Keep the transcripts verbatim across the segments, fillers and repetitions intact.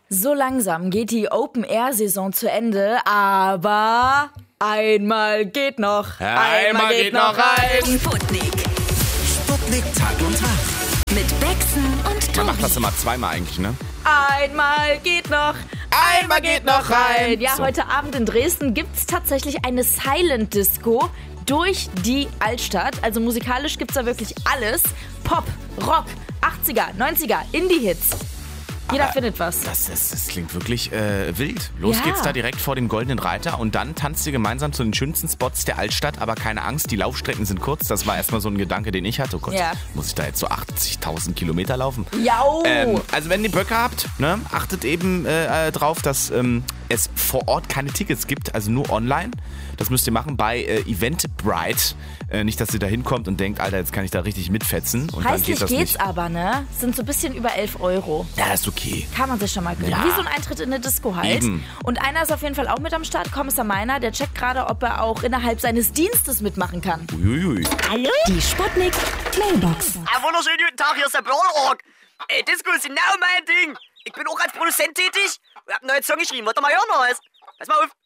So langsam geht die Open-Air-Saison zu Ende, aber einmal geht noch. Einmal, einmal geht, geht noch rein. Sputnik. Sputnik Tag und Tag. Mit Bexen und Tobi. Man macht das immer zweimal eigentlich, ne? Einmal geht noch. Einmal geht noch rein. Ja, So. heute Abend in Dresden gibt's tatsächlich eine Silent Disco durch die Altstadt. Also musikalisch gibt's da wirklich alles. Pop, Rock, achtziger, neunziger, Indie-Hits. Jeder Aber findet was. Das, ist, das klingt wirklich äh, wild. Los Ja. geht's da direkt vor dem Goldenen Reiter und dann tanzt ihr gemeinsam zu den schönsten Spots der Altstadt. Aber keine Angst, die Laufstrecken sind kurz. Das war erstmal so ein Gedanke, den ich hatte. Oh Gott, Ja. muss ich da jetzt so achtzigtausend Kilometer laufen? Jau! Ähm, also wenn ihr Böcke habt, ne, achtet eben äh, drauf, dass ähm, es vor Ort keine Tickets gibt, also nur online. Das müsst ihr machen bei äh, Eventbrite. Äh, nicht, dass ihr da hinkommt und denkt, Alter, jetzt kann ich da richtig mitfetzen. Und dann geht Preislich das geht's nicht. aber, ne? Sind so ein bisschen über elf Euro. Ja, ist okay. Kann man sich schon mal gönnen. Ja. Wie so ein Eintritt in eine Disco halt. Eben. Und einer ist auf jeden Fall auch mit am Start, Kommissar Meiner. Der checkt gerade, ob er auch innerhalb seines Dienstes mitmachen kann. Uiuiui. Hallo? Die Sputnik Mailbox. Einen wunderschönen guten Tag, hier ist der Burlrock. Ey, Disco ist genau mein Ding. Ich bin auch als Produzent tätig und hab einen neuen Song geschrieben. Wollt ihr mal hören, oder was? Pass mal auf.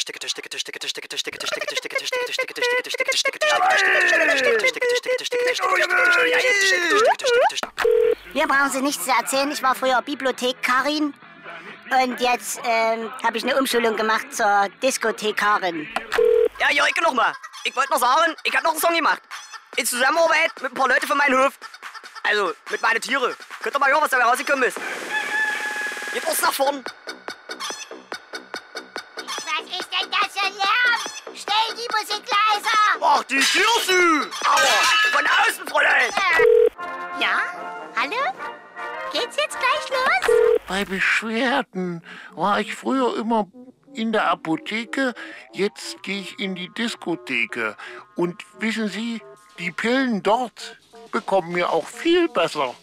Mir brauchen Sie nichts zu erzählen. Ich war früher Bibliothekarin und jetzt ähm, habe ich eine Umschulung gemacht zur Diskothekarin. Ja, Jörg, nochmal. Ich wollte noch sagen, ich hab noch einen Song gemacht. In Zusammenarbeit mit ein paar Leuten von meinem Hof. Also, mit meinen Tieren. Könnt ihr mal hören, was dabei rausgekommen ist. Geht uns nach vorn. Was ist denn das für Lärm? Stell die Musik leiser! Ach, die Tiersü. Aber von außen, Fräulein. Ja? Hallo? Geht's jetzt gleich los? Bei Beschwerden war ich früher immer in der Apotheke, jetzt gehe ich in die Diskotheke. Und wissen Sie, die Pillen dort bekommen mir auch viel besser.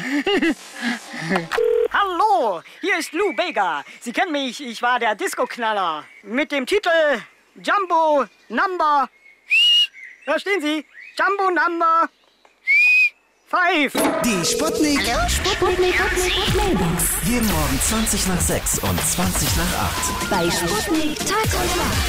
Hallo, hier ist Lou Bega. Sie kennen mich, ich war der Disco-Knaller. Mit dem Titel Jumbo Number... Verstehen Sie? Jumbo Number... Five. Die Sputnik. Sputnik Mailbox. Jeden Morgen zwanzig nach sechs und zwanzig nach acht. Bei Sputnik Tag und Tag.